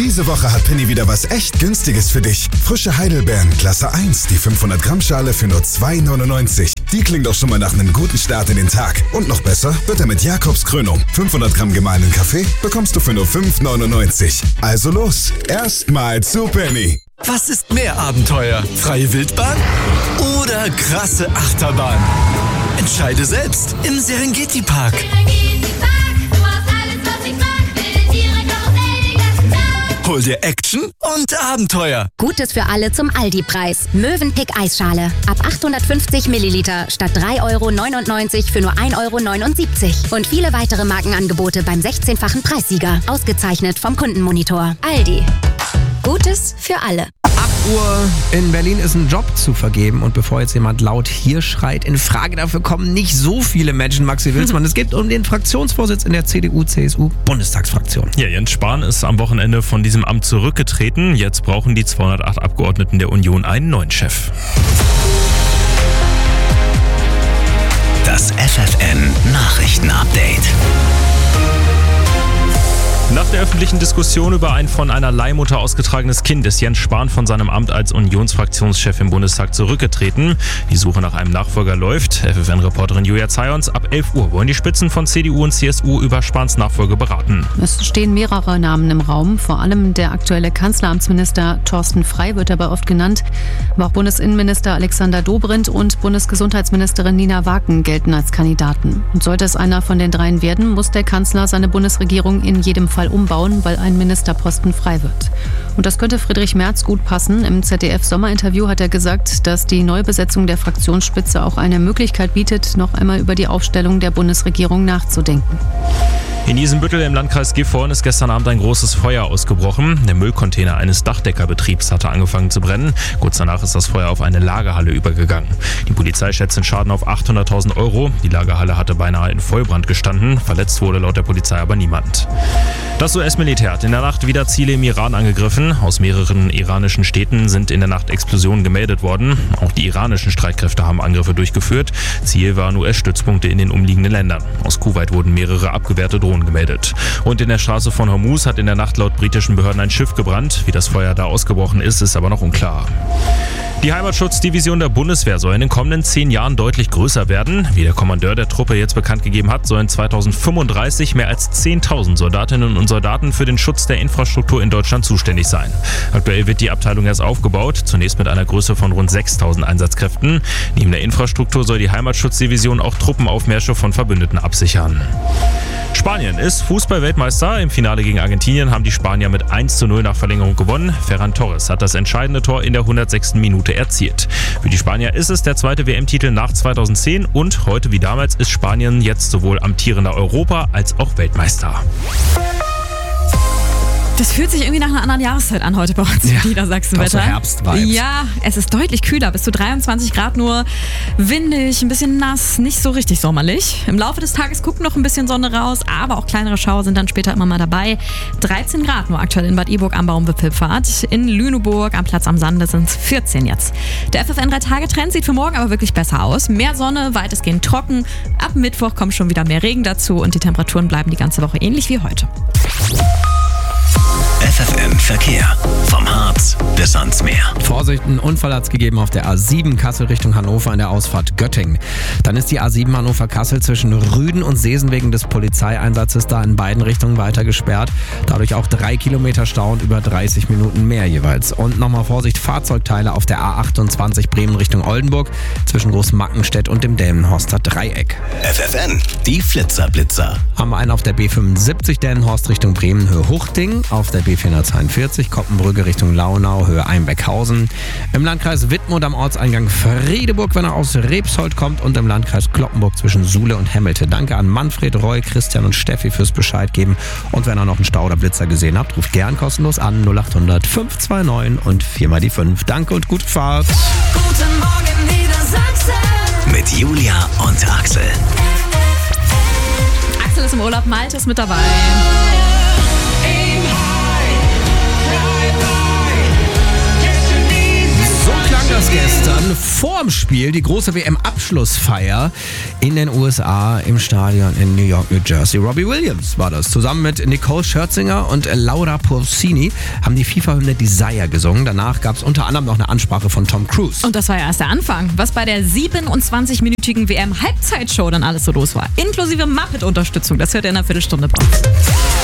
Diese Woche hat Penny wieder was echt Günstiges für dich. Frische Heidelbeeren, Klasse 1, die 500 Gramm Schale für nur 2,99. Die klingt doch schon mal nach einem guten Start in den Tag. Und noch besser wird er mit Jakobs Krönung. 500 Gramm gemahlenen Kaffee bekommst du für nur 5,99. Also los, erstmal zu Penny. Was ist mehr Abenteuer? Freie Wildbahn oder krasse Achterbahn? Entscheide selbst im Serengeti-Park. Hol dir Action und Abenteuer. Gutes für alle zum Aldi-Preis. Mövenpick Eisschale. Ab 850 Milliliter statt 3,99 € für nur 1,79 €. Und viele weitere Markenangebote beim 16-fachen Preissieger. Ausgezeichnet vom Kundenmonitor. Aldi. Gutes für alle. 8 Uhr in Berlin ist ein Job zu vergeben. Und bevor jetzt jemand laut hier schreit, in Frage dafür kommen nicht so viele Menschen, Maxi Wilsmann. Es geht um den Fraktionsvorsitz in der CDU-CSU-Bundestagsfraktion. Ja, Jens Spahn ist am Wochenende von diesem Amt zurückgetreten. Jetzt brauchen die 208 Abgeordneten der Union einen neuen Chef. Das FFN-Nachrichten-Update. Nach der öffentlichen Diskussion über ein von einer Leihmutter ausgetragenes Kind ist Jens Spahn von seinem Amt als Unionsfraktionschef im Bundestag zurückgetreten. Die Suche nach einem Nachfolger läuft. FFN-Reporterin Julia Zayons, ab 11 Uhr wollen die Spitzen von CDU und CSU über Spahns Nachfolge beraten. Es stehen mehrere Namen im Raum. Vor allem der aktuelle Kanzleramtsminister Thorsten Frey wird dabei oft genannt. Aber auch Bundesinnenminister Alexander Dobrindt und Bundesgesundheitsministerin Nina Waken gelten als Kandidaten. Und sollte es einer von den dreien werden, muss der Kanzler seine Bundesregierung in jedem Fall umbauen, weil ein Ministerposten frei wird. Und das könnte Friedrich Merz gut passen. Im ZDF-Sommerinterview hat er gesagt, dass die Neubesetzung der Fraktionsspitze auch eine Möglichkeit bietet, noch einmal über die Aufstellung der Bundesregierung nachzudenken. In Isenbüttel im Landkreis Gifhorn ist gestern Abend ein großes Feuer ausgebrochen. Der Müllcontainer eines Dachdeckerbetriebs hatte angefangen zu brennen. Kurz danach ist das Feuer auf eine Lagerhalle übergegangen. Die Polizei schätzt den Schaden auf 800.000 €. Die Lagerhalle hatte beinahe in Vollbrand gestanden. Verletzt wurde laut der Polizei aber niemand. Das US-Militär hat in der Nacht wieder Ziele im Iran angegriffen. Aus mehreren iranischen Städten sind in der Nacht Explosionen gemeldet worden. Auch die iranischen Streitkräfte haben Angriffe durchgeführt. Ziel waren US-Stützpunkte in den umliegenden Ländern. Aus Kuwait wurden mehrere abgewehrte Drohnen gemeldet. Und in der Straße von Hormuz hat in der Nacht laut britischen Behörden ein Schiff gebrannt. Wie das Feuer da ausgebrochen ist, ist aber noch unklar. Die Heimatschutzdivision der Bundeswehr soll in den kommenden 10 Jahren deutlich größer werden. Wie der Kommandeur der Truppe jetzt bekannt gegeben hat, sollen 2035 mehr als 10.000 Soldatinnen und Soldaten für den Schutz der Infrastruktur in Deutschland zuständig sein. Aktuell wird die Abteilung erst aufgebaut, zunächst mit einer Größe von rund 6.000 Einsatzkräften. Neben der Infrastruktur soll die Heimatschutzdivision auch Truppenaufmärsche von Verbündeten absichern. Spanien ist Fußball-Weltmeister. Im Finale gegen Argentinien haben die Spanier mit 1:0 nach Verlängerung gewonnen. Ferran Torres hat das entscheidende Tor in der 106. Minute erzielt. Für die Spanier ist es der zweite WM-Titel nach 2010 und heute wie damals ist Spanien jetzt sowohl amtierender Europa- als auch Weltmeister. Das fühlt sich irgendwie nach einer anderen Jahreszeit an heute bei uns im Niedersachsen-Wetter. So Herbst-Vibes. Ja, es ist deutlich kühler, bis zu 23 Grad nur, windig, ein bisschen nass, nicht so richtig sommerlich. Im Laufe des Tages guckt noch ein bisschen Sonne raus, aber auch kleinere Schauer sind dann später immer mal dabei. 13 Grad nur aktuell in Bad Iburg am Baumwipfelpfad. In Lüneburg am Platz am Sande sind es 14 jetzt. Der FFN 3-Tage-Trend sieht für morgen aber wirklich besser aus. Mehr Sonne, weitestgehend trocken. Ab Mittwoch kommt schon wieder mehr Regen dazu und die Temperaturen bleiben die ganze Woche ähnlich wie heute. FFN Verkehr. Vom Harz bis ans Meer. Vorsicht, ein Unfall hat es gegeben auf der A7 Kassel Richtung Hannover an der Ausfahrt Göttingen. Dann ist die A7 Hannover-Kassel zwischen Rüden und Seesen wegen des Polizeieinsatzes da in beiden Richtungen weiter gesperrt. Dadurch auch 3 Kilometer Stau und über 30 Minuten mehr jeweils. Und nochmal Vorsicht, Fahrzeugteile auf der A28 Bremen Richtung Oldenburg zwischen Großmackenstedt und dem Delmenhorster Dreieck. FFN, die Flitzer-Blitzer. Haben wir einen auf der B75 Delmenhorst Richtung Bremen Höhe Huchting, auf der B442 Koppenbrücke Richtung Launau Höhe Einbeckhausen. Im Landkreis Wittmund am Ortseingang Friedeburg, wenn er aus Rebsold kommt, und im Landkreis Cloppenburg zwischen Suhle und Hemmelte. Danke an Manfred, Roy, Christian und Steffi fürs Bescheid geben. Und wenn ihr noch einen Stau oder Blitzer gesehen habt, ruft gern kostenlos an 0800 529 und 4x5. Danke und gute Fahrt. Guten Morgen Niedersachsen. Mit Julia und Axel. Axel ist im Urlaub, Malte ist mit dabei. So klang das gestern vor dem Spiel die große WM-Abschlussfeier in den USA im Stadion in New York, New Jersey. Robbie Williams war das. Zusammen mit Nicole Scherzinger und Laura Pausini haben die FIFA-Hymne Desire gesungen. Danach gab es unter anderem noch eine Ansprache von Tom Cruise. Und das war ja erst der Anfang, was bei der 27-minütigen WM-Halbzeitshow dann alles so los war. Inklusive Muppet-Unterstützung. Das hört ihr in einer Viertelstunde.